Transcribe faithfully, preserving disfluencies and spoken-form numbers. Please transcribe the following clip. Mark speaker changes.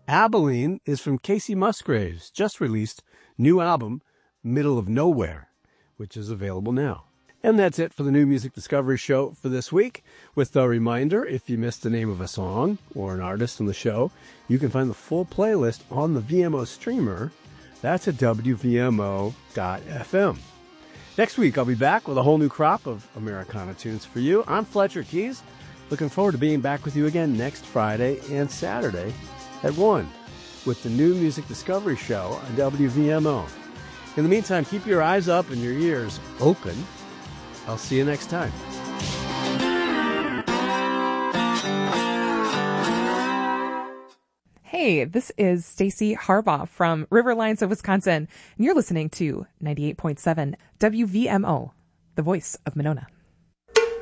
Speaker 1: Abilene is from Casey Musgraves, just released new album, Middle of Nowhere, which is available now. And that's it for the New Music Discovery Show for this week. With a reminder, if you missed the name of a song or an artist on the show, you can find the full playlist on the V M O streamer. That's at W V M O dot F M. Next week, I'll be back with a whole new crop of Americana tunes for you. I'm Fletcher Keys. Looking forward to being back with you again next Friday and Saturday at one with the New Music Discovery Show on W V M O. In the meantime, keep your eyes up and your ears open. I'll see you next time.
Speaker 2: Hey, this is Stacy Harbaugh from Riverlines of Wisconsin, and you're listening to ninety-eight point seven W V M O, the voice of Monona.